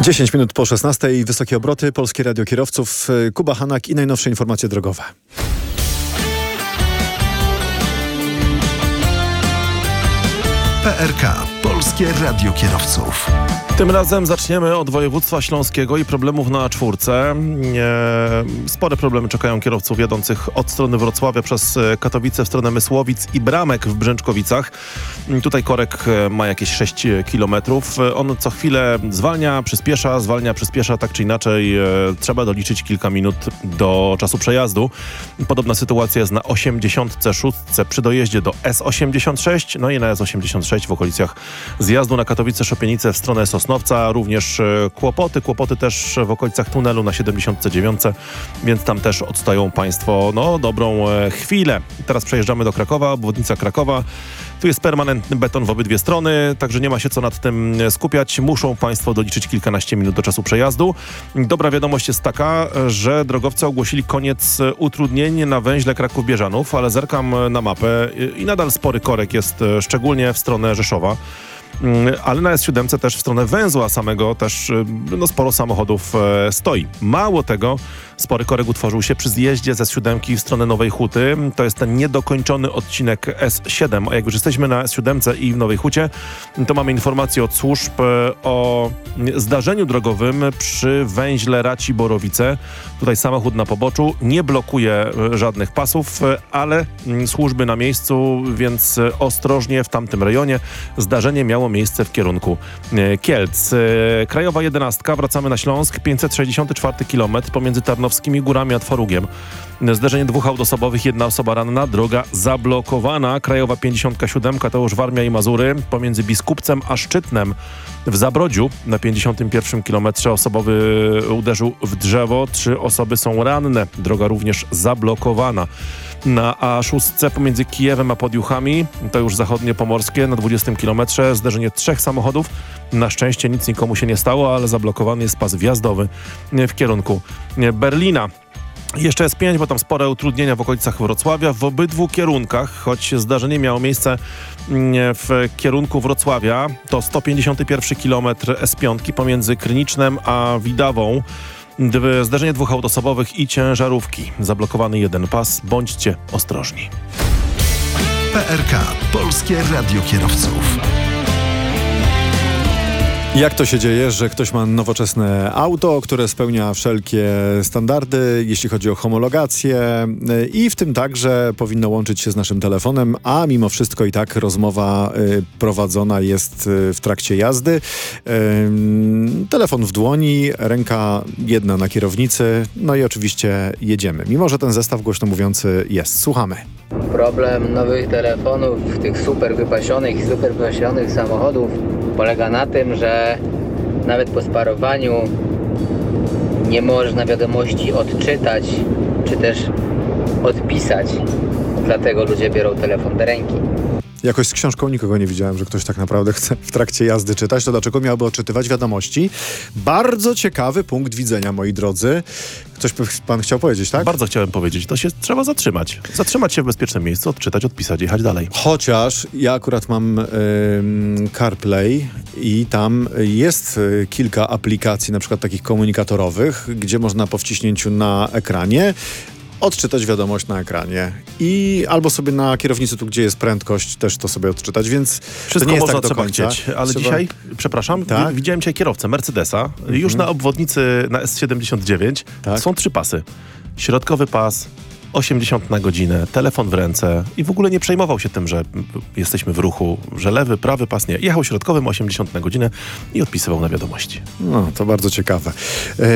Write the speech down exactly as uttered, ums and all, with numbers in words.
dziesięć minut po szesnastej, wysokie obroty, Polskie Radio Kierowców, Kuba Hanak i najnowsze informacje drogowe. P R K. Polskie Radio Kierowców. Tym razem zaczniemy od województwa śląskiego i problemów na czwórce. Spore problemy czekają kierowców jadących od strony Wrocławia przez Katowice w stronę Mysłowic i Bramek w Brzęczkowicach. Tutaj korek ma jakieś sześć kilometrów. On co chwilę zwalnia, przyspiesza, zwalnia, przyspiesza, tak czy inaczej trzeba doliczyć kilka minut do czasu przejazdu. Podobna sytuacja jest na osiemdziesiątce szóstce przy dojeździe do S osiemdziesiąt sześć, no i na S osiemdziesiąt sześć w okolicach zjazdu na Katowice-Szopienice w stronę Sosnowca. Również kłopoty, kłopoty też w okolicach tunelu na siedemdziesiątce dziewiątce, więc tam też odstają Państwo no dobrą chwilę. Teraz przejeżdżamy do Krakowa, obwodnica Krakowa. Tu jest permanentny beton w obydwie strony, także nie ma się co nad tym skupiać. Muszą Państwo doliczyć kilkanaście minut do czasu przejazdu. Dobra wiadomość jest taka, że drogowcy ogłosili koniec utrudnień na węźle Kraków-Bieżanów, ale zerkam na mapę i nadal spory korek jest, szczególnie w stronę Rzeszowa. Ale na S siedem też w stronę węzła samego też no, sporo samochodów e, stoi. Mało tego, spory korek utworzył się przy zjeździe z S siedem w stronę Nowej Huty. To jest ten niedokończony odcinek S siedem. A jak już jesteśmy na S siedem i w Nowej Hucie, to mamy informację od służb o zdarzeniu drogowym przy węźle Raci-Borowice. Tutaj samochód na poboczu nie blokuje żadnych pasów, ale służby na miejscu, więc ostrożnie w tamtym rejonie. Zdarzenie miało miejsce w kierunku Kielc. Krajowa jedenastka, wracamy na Śląsk, pięćset sześćdziesiąty czwarty kilometr pomiędzy Tarnowskimi Górami a Tworugiem. Zderzenie dwóch autosobowych, jedna osoba ranna, droga zablokowana. Krajowa pięćdziesiątka siódemka, to już Warmia i Mazury, pomiędzy Biskupcem a Szczytnem w Zabrodziu na pięćdziesiątym pierwszym kilometrze osobowy uderzył w drzewo. Trzy osoby są ranne. Droga również zablokowana. Na A sześć pomiędzy Kijewem a Podjuchami, to już zachodnie pomorskie, na dwudziestym kilometrze zderzenie trzech samochodów. Na szczęście nic nikomu się nie stało, ale zablokowany jest pas wjazdowy w kierunku Berlina. Jeszcze S pięć, bo tam spore utrudnienia w okolicach Wrocławia w obydwu kierunkach, choć zdarzenie miało miejsce w kierunku Wrocławia. To sto pięćdziesiąty pierwszy kilometr S pięć pomiędzy Krynicznem a Widawą. Zdarzenie dwóch autosobowych i ciężarówki. Zablokowany jeden pas. Bądźcie ostrożni. P R K. Polskie Radio Kierowców. Jak to się dzieje, że ktoś ma nowoczesne auto, które spełnia wszelkie standardy, jeśli chodzi o homologację i w tym także powinno łączyć się z naszym telefonem, a mimo wszystko i tak rozmowa y, prowadzona jest y, w trakcie jazdy. Y, telefon w dłoni, ręka jedna na kierownicy, no i oczywiście jedziemy. Mimo że ten zestaw głośno mówiący jest. Słuchamy. Problem nowych telefonów, tych super wypasionych i super wypasionych samochodów polega na tym, że nawet po sparowaniu nie można wiadomości odczytać, czy też odpisać. Dlatego ludzie biorą telefon do ręki. Jakoś z książką nikogo nie widziałem, że ktoś tak naprawdę chce w trakcie jazdy czytać. To dlaczego miałby odczytywać wiadomości? Bardzo ciekawy punkt widzenia, moi drodzy. Coś pan chciał powiedzieć, tak? Bardzo chciałem powiedzieć. To się trzeba zatrzymać. Zatrzymać się w bezpiecznym miejscu, odczytać, odpisać, jechać dalej. Chociaż ja akurat mam y, CarPlay i tam jest y, kilka aplikacji, na przykład takich komunikatorowych, gdzie można po wciśnięciu na ekranie odczytać wiadomość na ekranie i albo sobie na kierownicy, tu gdzie jest prędkość, też to sobie odczytać, więc wszystko to nie jest można, tak do trzeba końca. chcieć. Ale trzeba... dzisiaj, przepraszam, tak? widziałem dzisiaj kierowcę Mercedesa, mhm. już na obwodnicy na S siedemdziesiąt dziewięć tak? Są trzy pasy. Środkowy pas, osiemdziesiąt na godzinę, telefon w ręce i w ogóle nie przejmował się tym, że jesteśmy w ruchu, że lewy, prawy pas nie. Jechał środkowym osiemdziesiąt na godzinę i odpisywał na wiadomości. No, to bardzo ciekawe.